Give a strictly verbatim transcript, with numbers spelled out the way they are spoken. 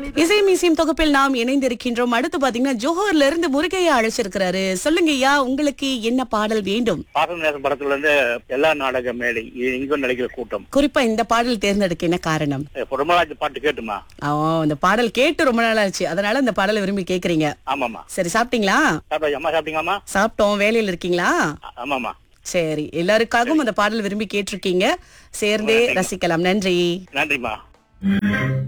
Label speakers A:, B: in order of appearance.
A: இசை மீசியம் தொகுப்பில் நாம் இணைந்திருக்கின்றோம். அடுத்து பாத்தீங்கன்னா ஜோஹர்ல இருந்து முருகையா அழைச்சிருக்கிறாரு. சொல்லுங்க ஐயா, உங்களுக்கு என்ன பாடல் வேண்டும்?
B: பாசம் நேசம் படத்துல இருந்து எல்லா நாடக மேடை இங்கும் நடிக்கிற கூட்டம்.
A: குறிப்பா இந்த பாடல் தேர்ந்தெடுக்க என்ன காரணம்?
B: பொறுமராஜ் பாட்டு கேட்டுமா?
A: ஆ, இந்த பாடல் கேட்டு ரொம்ப நாள் ஆச்சு, அதனால இந்த பாடலை விரும்பி கேக்குறீங்க.
B: ஆமாமா.
A: சரி, சாப்பிட்டீங்களா?
B: சாப்பிட்டா அம்மா சாப்பிட்டீங்களாமா?
A: சாப்பிட்டோம். வேலையில இருக்கீங்களா?
B: ஆமாமா.
A: சரி, எல்லாருக்காகவும் அந்த பாடல் விரும்பி கேட்டிருக்கீங்க. சேர்ந்தே ரசிக்கலாம். நன்றி.
B: நன்றிமா.